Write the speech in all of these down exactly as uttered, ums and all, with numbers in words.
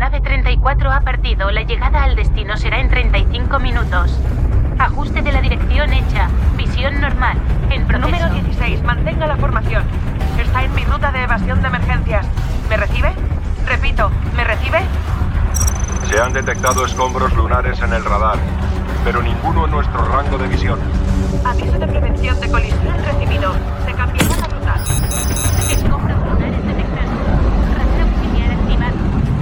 Nave treinta y cuatro ha partido. La llegada al destino será en treinta y cinco minutos. Ajuste de la dirección hecha. Visión normal. En proceso. Número dieciséis, mantenga la formación. Está en mi ruta de evasión de emergencias. ¿Me recibe? Repito, ¿me recibe? Se han detectado escombros lunares en el radar, pero ninguno en nuestro rango de visión. Aviso de prevención de colisión recibido. Se cambiará la ruta. Escombros lunares detectados. Radar auxiliar activado.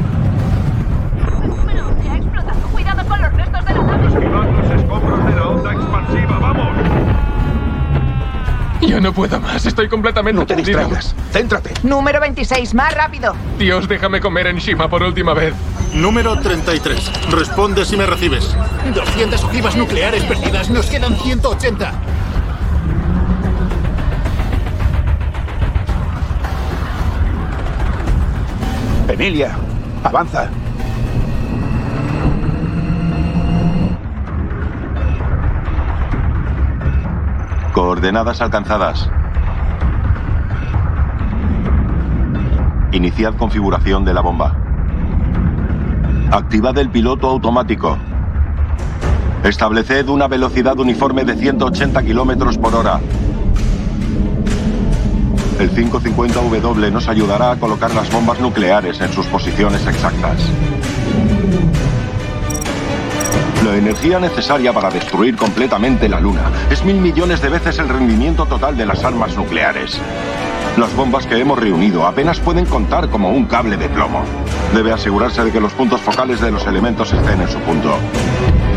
Número, se ha explotado. Cuidado con los restos de la nave. Esquivad los escombros de la onda expansiva, ¡vamos! Yo no puedo más, estoy completamente No te fundido. distraigas, céntrate. Número veintiséis, más rápido. Dios, déjame comer en Shima por última vez. Número treinta y tres. Responde si me recibes. doscientas ojivas nucleares perdidas, nos quedan ciento ochenta. Emilia, avanza. Coordenadas alcanzadas. Iniciad configuración de la bomba. Activad el piloto automático. Estableced una velocidad uniforme de ciento ochenta kilómetros por hora. El quinientos cincuenta W nos ayudará a colocar las bombas nucleares en sus posiciones exactas. La energía necesaria para destruir completamente la Luna es mil millones de veces el rendimiento total de las armas nucleares. Las bombas que hemos reunido apenas pueden contar como un cable de plomo. Debe asegurarse de que los puntos focales de los elementos estén en su punto.